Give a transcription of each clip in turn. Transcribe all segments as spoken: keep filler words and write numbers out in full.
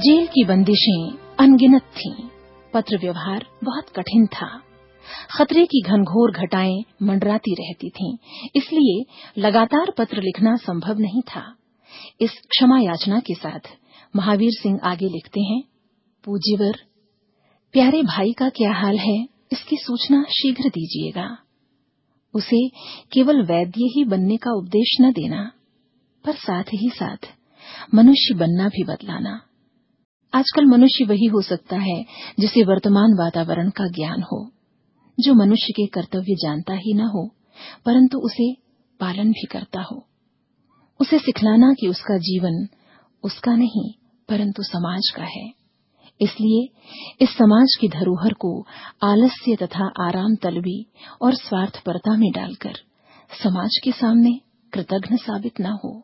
Jail की बंदिशें अनगिनत थीं। पत्र व्यवहार बहुत कठिन था। खतरे की घनघोर घटाएं मंडराती रहती थीं, इसलिए लगातार पत्र लिखना संभव नहीं था। इस क्षमा याचना के साथ महावीर सिंह आगे लिखते हैं, पूज्यवर, प्यारे भाई का क्या हाल है, इसकी सूचना शीघ्र दीजिएगा। उसे केवल वैद्य ही बनने का उपदेश न देना, पर साथ ही साथ मनुष्य बनना भी बतलाना। आजकल मनुष्य वही हो सकता है जिसे वर्तमान वातावरण का ज्ञान हो, जो मनुष्य के कर्तव्य जानता ही न हो, परंतु उसे पालन भी करता हो। उसे सिखलाना कि उसका जीवन उसका नहीं परंतु समाज का है। इसलिए इस समाज की धरोहर को आलस्य तथा आराम तलबी और स्वार्थपरता में डालकर समाज के सामने कृतघ्न साबित न हो।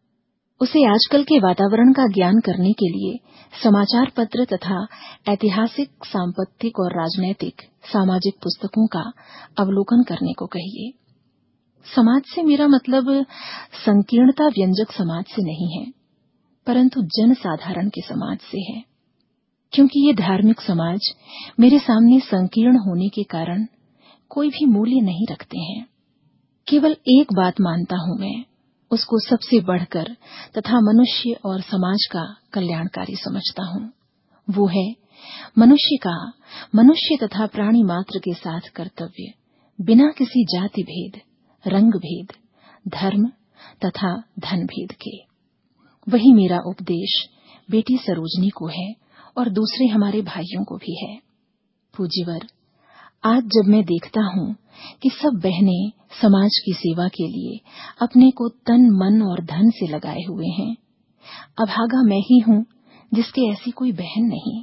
उसे आजकल के वातावरण का ज्ञान करने के लिए समाचार पत्र तथा ऐतिहासिक, सांपत्तिक और राजनैतिक सामाजिक पुस्तकों का अवलोकन करने को कहिए। समाज से मेरा मतलब संकीर्णता व्यंजक समाज से नहीं है, परंतु जन साधारण के समाज से है, क्योंकि ये धार्मिक समाज मेरे सामने संकीर्ण होने के कारण कोई भी मूल्य नहीं रखते हैं। केवल एक बात मानता हूं मैं, उसको सबसे बढ़कर तथा मनुष्य और समाज का कल्याणकारी समझता हूं। वो है मनुष्य का मनुष्य तथा प्राणी मात्र के साथ कर्तव्य, बिना किसी जाति भेद, रंग भेद, धर्म तथा धन भेद के। वही मेरा उपदेश बेटी सरोजनी को है और दूसरे हमारे भाइयों को भी है। पूज्यवर, आज जब मैं देखता हूं कि सब बहनें समाज की सेवा के लिए अपने को तन, मन और धन से लगाए हुए हैं, अभागा मैं ही हूं जिसके ऐसी कोई बहन नहीं।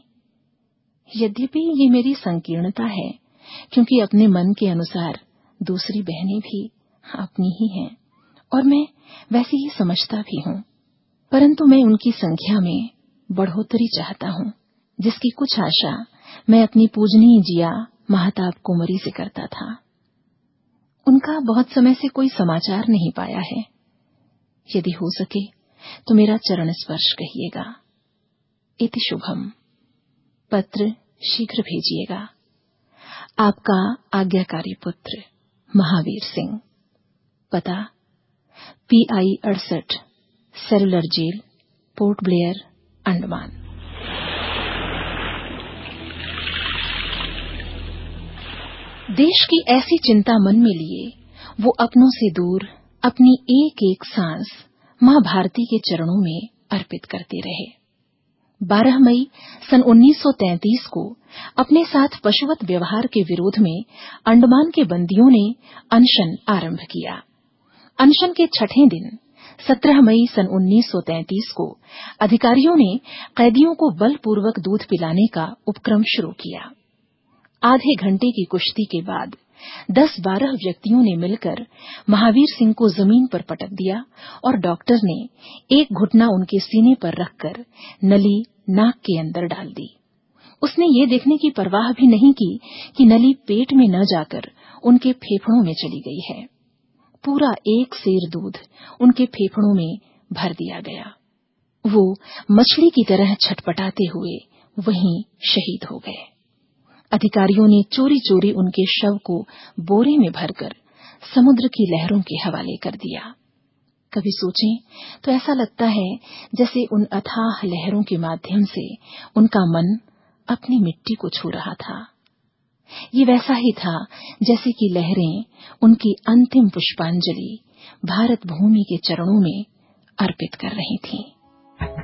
यद्यपि ये मेरी संकीर्णता है, क्योंकि अपने मन के अनुसार दूसरी बहनें भी अपनी ही हैं और मैं वैसी ही समझता भी हूं, परंतु मैं उनकी संख्या में बढ़ोतरी चाहता हूं, जिसकी कुछ आशा मैं अपनी पूजनीय जिया महताब कुंवरी से करता था। उनका बहुत समय से कोई समाचार नहीं पाया है। यदि हो सके तो मेरा चरण स्पर्श कहिएगा। इति शुभम। पत्र शीघ्र भेजिएगा। आपका आज्ञाकारी पुत्र महावीर सिंह। पता पी आई अड़सठ, cellular jail, port Blair, Andaman. देश की ऐसी चिंता मन में लिए वो अपनों से दूर अपनी एक एक सांस मां भारती के चरणों में अर्पित करते रहे। बारह मई सन उन्नीस सौ तैंतीस को अपने साथ पशुवत व्यवहार के विरोध में अंडमान के बंदियों ने अनशन आरंभ किया। अनशन के छठे दिन सत्रह मई सन उन्नीस सौ तैंतीस को अधिकारियों ने कैदियों को बलपूर्वक दूध पिलाने का उपक्रम शुरू किया। आधे घंटे की कुश्ती के बाद दस बारह व्यक्तियों ने मिलकर महावीर सिंह को जमीन पर पटक दिया और डॉक्टर ने एक घुटना उनके सीने पर रखकर नली नाक के अंदर डाल दी। उसने ये देखने की परवाह भी नहीं की कि नली पेट में न जाकर उनके फेफड़ों में चली गई है। पूरा एक सेर दूध उनके फेफड़ों में भर दिया गया। वो मछली की तरह छटपटाते हुए वहीं शहीद हो गए। अधिकारियों ने चोरी चोरी उनके शव को बोरे में भरकर समुद्र की लहरों के हवाले कर दिया। कभी सोचें तो ऐसा लगता है जैसे उन अथाह लहरों के माध्यम से उनका मन अपनी मिट्टी को छू रहा था। ये वैसा ही था जैसे कि लहरें उनकी अंतिम पुष्पांजलि भारत भूमि के चरणों में अर्पित कर रही थीं।